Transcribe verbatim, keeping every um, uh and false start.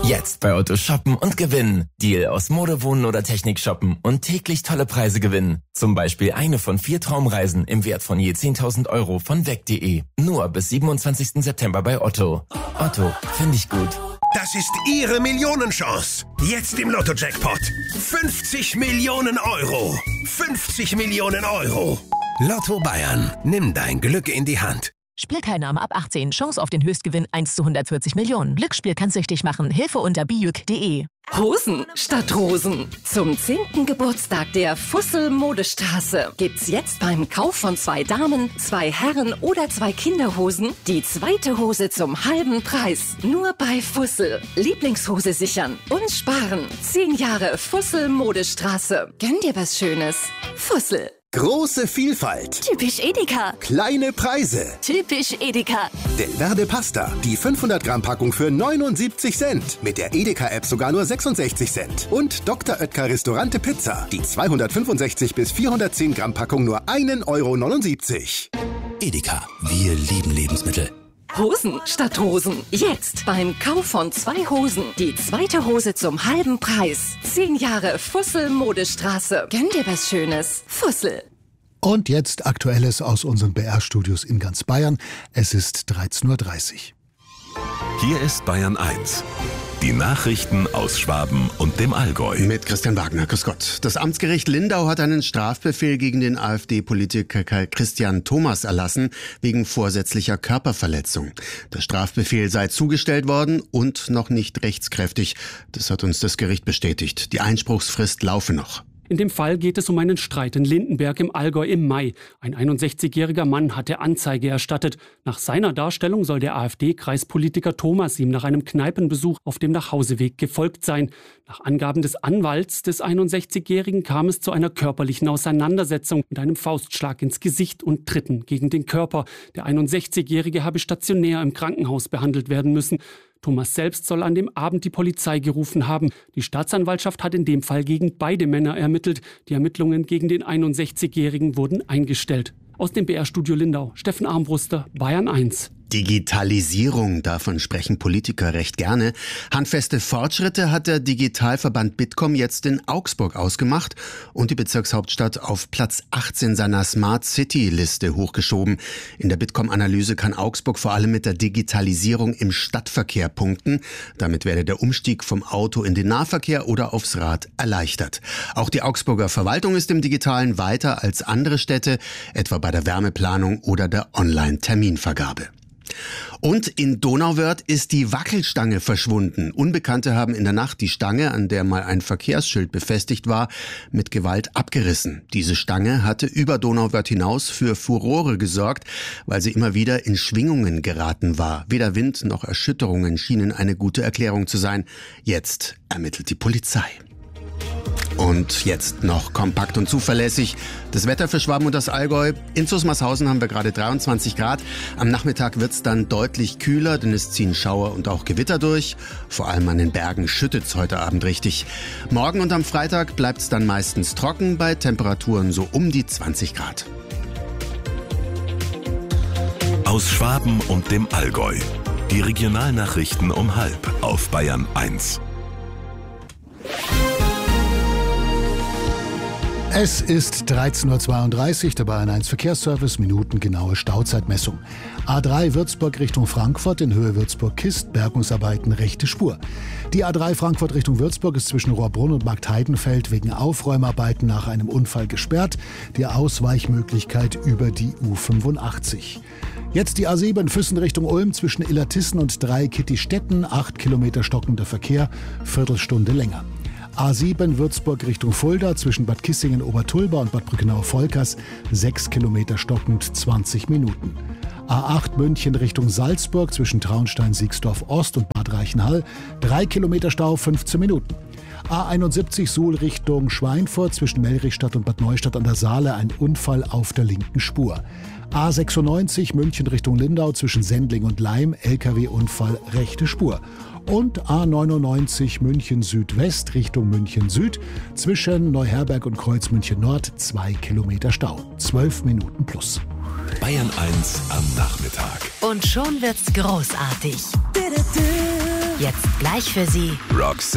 Jetzt bei Otto shoppen und gewinnen. Deal aus Mode, Wohnen oder Technik shoppen und täglich tolle Preise gewinnen. Zum Beispiel eine von vier Traumreisen im Wert von je zehntausend Euro von weg punkt de. Nur bis siebenundzwanzigsten September bei Otto. Otto, finde ich gut. Das ist Ihre Millionenchance. Jetzt im Lotto-Jackpot. fünfzig Millionen Euro. fünfzig Millionen Euro. Lotto Bayern. Nimm dein Glück in die Hand. Spielteilnahme ab achtzehn. Chance auf den Höchstgewinn eins zu hundertvierzig Millionen. Glücksspiel kann süchtig machen. Hilfe unter bijuk punkt de. Hosen statt Rosen. Zum zehnten Geburtstag der Fussel Modestraße gibt's jetzt beim Kauf von zwei Damen, zwei Herren oder zwei Kinderhosen die zweite Hose zum halben Preis. Nur bei Fussel. Lieblingshose sichern und sparen. Zehn Jahre Fussel Modestraße. Gönn dir was Schönes. Fussel. Große Vielfalt. Typisch Edeka. Kleine Preise. Typisch Edeka. Delverde Pasta. Die fünfhundert Gramm Packung für neunundsiebzig Cent. Mit der Edeka-App sogar nur sechsundsechzig Cent. Und Doktor Oetker Restaurante Pizza. Die zweihundertfünfundsechzig bis vierhundertzehn Gramm Packung nur ein Euro neunundsiebzig. Edeka. Wir lieben Lebensmittel. Hosen statt Rosen. Jetzt beim Kauf von zwei Hosen die zweite Hose zum halben Preis. Zehn Jahre Fussel Modestraße. Gönn dir was Schönes. Fussel. Und jetzt Aktuelles aus unseren B R-Studios in ganz Bayern. Es ist dreizehn Uhr dreißig. Hier ist Bayern eins. Die Nachrichten aus Schwaben und dem Allgäu. Mit Christian Wagner, grüß Gott. Das Amtsgericht Lindau hat einen Strafbefehl gegen den AfD-Politiker Christian Thomas erlassen, wegen vorsätzlicher Körperverletzung. Der Strafbefehl sei zugestellt worden und noch nicht rechtskräftig. Das hat uns das Gericht bestätigt. Die Einspruchsfrist laufe noch. In dem Fall geht es um einen Streit in Lindenberg im Allgäu im Mai. Ein einundsechzigjähriger Mann hatte Anzeige erstattet. Nach seiner Darstellung soll der AfD-Kreispolitiker Thomas ihm nach einem Kneipenbesuch auf dem Nachhauseweg gefolgt sein. Nach Angaben des Anwalts des einundsechzigjährigen kam es zu einer körperlichen Auseinandersetzung mit einem Faustschlag ins Gesicht und Tritten gegen den Körper. Der einundsechzigjährige habe stationär im Krankenhaus behandelt werden müssen. Thomas selbst soll an dem Abend die Polizei gerufen haben. Die Staatsanwaltschaft hat in dem Fall gegen beide Männer ermittelt. Die Ermittlungen gegen den einundsechzigjährigen wurden eingestellt. Aus dem B R-Studio Lindau, Steffen Armbruster, Bayern eins. Digitalisierung, davon sprechen Politiker recht gerne. Handfeste Fortschritte hat der Digitalverband Bitkom jetzt in Augsburg ausgemacht und die Bezirkshauptstadt auf Platz achtzehn seiner Smart City-Liste hochgeschoben. In der Bitkom-Analyse kann Augsburg vor allem mit der Digitalisierung im Stadtverkehr punkten. Damit werde der Umstieg vom Auto in den Nahverkehr oder aufs Rad erleichtert. Auch die Augsburger Verwaltung ist im Digitalen weiter als andere Städte, etwa bei der Wärmeplanung oder der Online-Terminvergabe. Und in Donauwörth ist die Wackelstange verschwunden. Unbekannte haben in der Nacht die Stange, an der mal ein Verkehrsschild befestigt war, mit Gewalt abgerissen. Diese Stange hatte über Donauwörth hinaus für Furore gesorgt, weil sie immer wieder in Schwingungen geraten war. Weder Wind noch Erschütterungen schienen eine gute Erklärung zu sein. Jetzt ermittelt die Polizei. Und jetzt noch kompakt und zuverlässig das Wetter für Schwaben und das Allgäu. In Zusmarshausen haben wir gerade dreiundzwanzig Grad. Am Nachmittag wird's dann deutlich kühler, denn es ziehen Schauer und auch Gewitter durch. Vor allem an den Bergen schüttet's heute Abend richtig. Morgen und am Freitag bleibt's dann meistens trocken bei Temperaturen so um die zwanzig Grad. Aus Schwaben und dem Allgäu. Die Regionalnachrichten um halb auf Bayern eins. Es ist dreizehn Uhr zweiunddreißig, der Bayern eins Verkehrsservice, minutengenaue Stauzeitmessung. A drei Würzburg Richtung Frankfurt in Höhe Würzburg-Kist, Bergungsarbeiten rechte Spur. Die A drei Frankfurt Richtung Würzburg ist zwischen Rohrbrunn und Marktheidenfeld wegen Aufräumarbeiten nach einem Unfall gesperrt. Die Ausweichmöglichkeit über die U fünfundachtzig. Jetzt die A sieben Füssen Richtung Ulm zwischen Illertissen und Dreieckittistetten, acht Kilometer stockender Verkehr, Viertelstunde länger. A sieben Würzburg Richtung Fulda zwischen Bad Kissingen-Obertulba und Bad Brückenau-Volkers, sechs Kilometer stockend, zwanzig Minuten. A acht München Richtung Salzburg zwischen Traunstein-Siegsdorf-Ost und Bad Reichenhall, drei Kilometer Stau, fünfzehn Minuten. A einundsiebzig Suhl Richtung Schweinfurt zwischen Melrichstadt und Bad Neustadt an der Saale, ein Unfall auf der linken Spur. A sechsundneunzig München Richtung Lindau zwischen Sendling und Laim, L K W-Unfall, rechte Spur. Und A neunundneunzig München Südwest Richtung München Süd zwischen Neuherberg und Kreuz München Nord, zwei Kilometer Stau, zwölf Minuten plus. Bayern eins am Nachmittag. Und schon wird's großartig. Jetzt gleich für Sie Roxette.